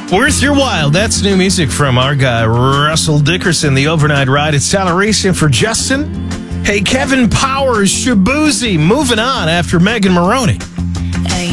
Worth your while. That's new music from our guy, Russell Dickerson, The Overnight Ride. It's Tyler Racing for Justin. Hey, Kevin Powers, Shabuzi, moving on after Megan Maroney.